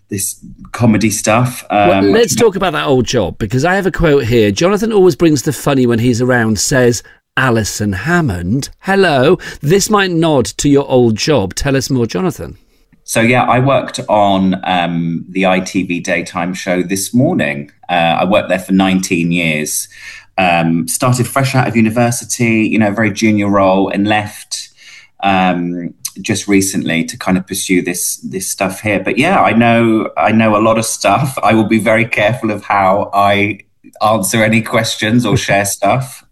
this comedy stuff. Well, let's talk about that old job, because I have a quote here. Jonathan always brings the funny when he's around, says, Alison Hammond, hello. This might nod to your old job. Tell us more, Jonathan. So, yeah, I worked on the ITV daytime show This Morning. I worked there for 19 years. Started fresh out of university, very junior role, and left just recently to kind of pursue this stuff here. But yeah, I know a lot of stuff. I will be very careful of how I answer any questions or share stuff.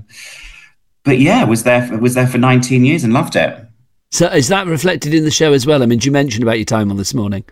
But yeah, was there for 19 years and loved it. So is that reflected in the show as well? I mean, you mentioned about your time on This Morning.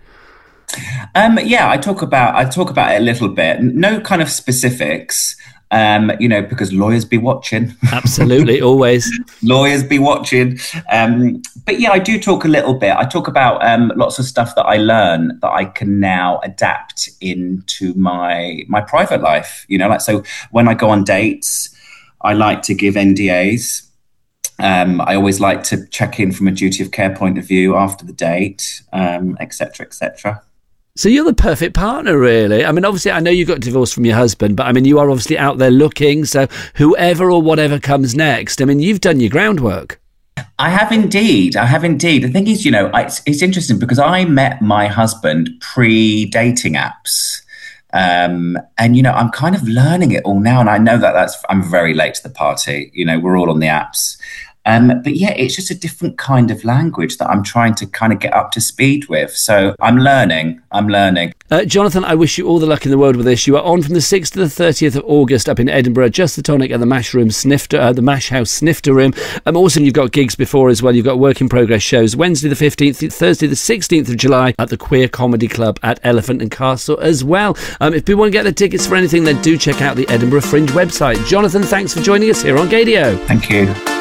Yeah, I talk about it a little bit. No kind of specifics. Because lawyers be watching. Absolutely, always. Lawyers be watching. But yeah, I do talk a little bit. I talk about lots of stuff that I learn that I can now adapt into my private life. So when I go on dates, I like to give NDAs. I always like to check in from a duty of care point of view after the date, et cetera, et cetera. So you're the perfect partner, really. I mean, obviously, I know you got divorced from your husband, but I mean, you are obviously out there looking. So whoever or whatever comes next, I mean, you've done your groundwork. I have indeed. The thing is, it's interesting because I met my husband pre-dating apps. And, I'm kind of learning it all now. And I know I'm very late to the party. We're all on the apps. But yeah, it's just a different kind of language that I'm trying to kind of get up to speed with. So I'm learning. Jonathan, I wish you all the luck in the world with this. You are on from the 6th to the 30th of August up in Edinburgh, Just the Tonic and the Mash House Snifter Room. Also, you've got gigs before as well. You've got work in progress shows Wednesday the 15th, Thursday the 16th of July at the Queer Comedy Club at Elephant and Castle as well. If people want to get the tickets for anything, then do check out the Edinburgh Fringe website. Jonathan, thanks for joining us here on Gaydio. Thank you.